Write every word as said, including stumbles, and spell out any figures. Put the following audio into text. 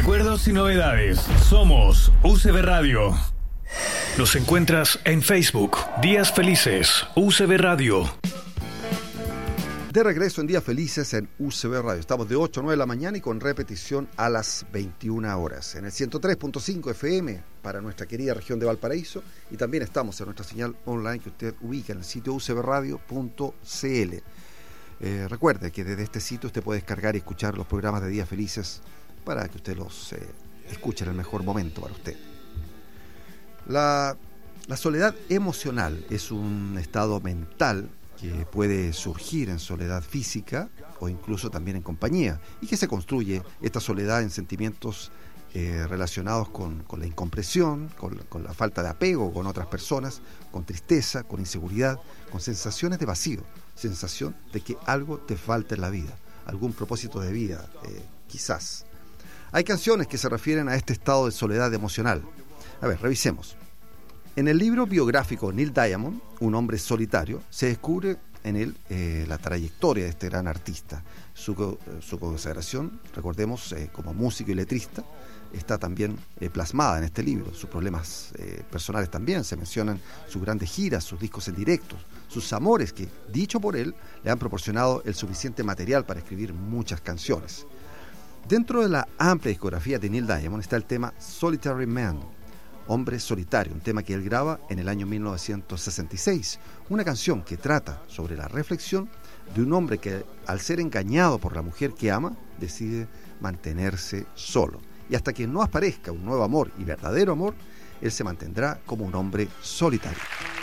Recuerdos y novedades. Somos U C B Radio. Nos encuentras en Facebook. Días Felices, U C B Radio. De regreso en Días Felices en U C B Radio. Estamos de ocho a nueve de la mañana y con repetición a las veintiuna horas. En el ciento tres punto cinco F M para nuestra querida región de Valparaíso. Y también estamos en nuestra señal online que usted ubica en el sitio u c b radio punto c l. Eh, recuerde que desde este sitio usted puede descargar y escuchar los programas de Días Felices para que usted los eh, escuche en el mejor momento para usted. La, la soledad emocional es un estado mental que puede surgir en soledad física o incluso también en compañía, y que se construye esta soledad en sentimientos eh, relacionados con, con la incomprensión, con, con la falta de apego con otras personas, con tristeza, con inseguridad, con sensaciones de vacío, sensación de que algo te falta en la vida, algún propósito de vida, eh, quizás. Hay canciones que se refieren a este estado de soledad emocional. A ver, revisemos. En el libro biográfico Neil Diamond, Un hombre solitario, se descubre en él eh, la trayectoria de este gran artista. Su, su consagración, recordemos, eh, como músico y letrista, está también eh, plasmada en este libro. Sus problemas eh, personales también se mencionan, sus grandes giras, sus discos en directo, sus amores que, dicho por él, le han proporcionado el suficiente material para escribir muchas canciones. Dentro de la amplia discografía de Neil Diamond está el tema Solitary Man, Hombre Solitario, un tema que él graba en el año mil novecientos sesenta y seis, una canción que trata sobre la reflexión de un hombre que, al ser engañado por la mujer que ama, decide mantenerse solo. Y hasta que no aparezca un nuevo amor y verdadero amor, él se mantendrá como un hombre solitario.